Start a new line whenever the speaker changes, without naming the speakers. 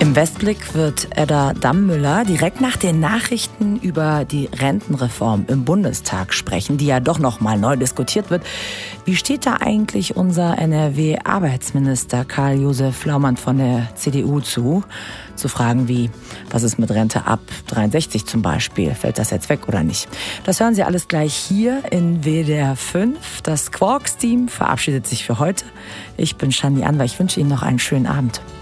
Im Westblick wird Edda Dammüller direkt nach den Nachrichten über die Rentenreform im Bundestag sprechen, die ja doch noch mal neu diskutiert wird. Wie steht da eigentlich unser NRW-Arbeitsminister Karl-Josef Laumann von der CDU zu? Zu Fragen wie, was ist mit Rente ab 63 zum Beispiel? Fällt das jetzt weg oder nicht? Das hören Sie alles gleich hier in WDR 5. Das Quarks-Team verabschiedet sich für heute. Ich bin Shani Anwar. Ich wünsche Ihnen noch einen schönen Abend.